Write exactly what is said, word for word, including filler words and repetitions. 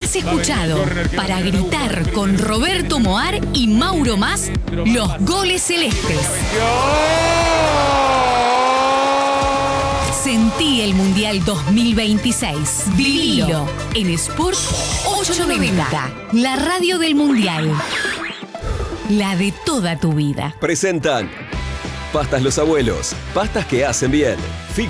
has escuchado para gritar con Roberto Moar y Mauro Mas los goles celestes. Sentí el Mundial dos mil veintiséis. Vivilo en Sport ochocientos noventa, la radio del Mundial. La de toda tu vida. Presentan Pastas Los Abuelos, pastas que hacen bien.